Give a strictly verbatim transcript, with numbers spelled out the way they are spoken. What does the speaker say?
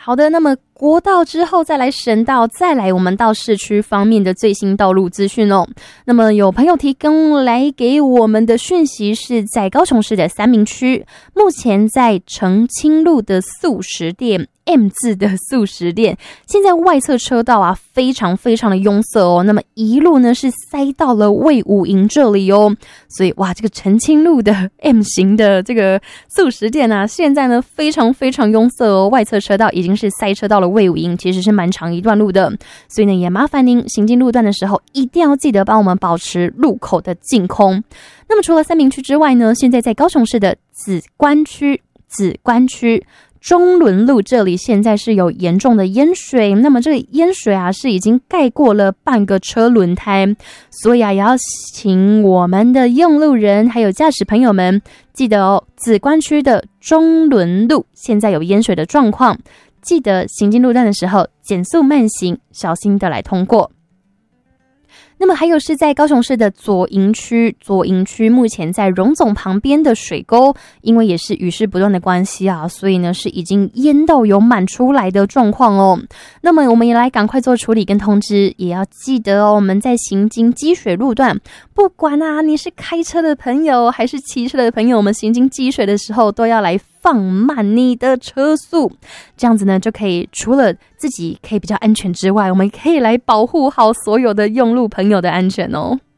好的，那么国道之后再来省道，再来我们到市区方面的最新道路资讯哦。那么有朋友提供来给我们的讯息是在高雄市的三民区，目前在澄清路的素食店M 字的素食店，现在外侧车道啊非常非常的拥塞哦，那么一路呢是塞到了卫武营这里哦，所以哇，这个澄清路的 M 型的这个素食店啊，现在呢非常非常拥塞哦，外侧车道已经是塞车到了卫武营，其实是蛮长一段路的，所以呢也麻烦您行进路段的时候一定要记得帮我们保持路口的净空。那么除了三民区之外呢，现在在高雄市的梓官区梓官区中仑路这里现在是有严重的淹水，那么这个淹水啊是已经盖过了半个车轮胎，所以啊也要请我们的用路人还有驾驶朋友们记得哦，梓官区的中仑路现在有淹水的状况，记得行进路段的时候减速慢行，小心的来通过。那么还有是在高雄市的左营区，左营区目前在荣总旁边的水沟，因为也是雨势不断的关系啊，所以呢是已经淹到有满出来的状况哦。那么我们也来赶快做处理跟通知，也要记得哦，我们在行经积水路段，不管啊你是开车的朋友还是骑车的朋友，我们行经积水的时候都要来放慢你的车速，这样子呢就可以除了自己可以比较安全之外，我们可以来保护好所有的用路朋友的安全哦。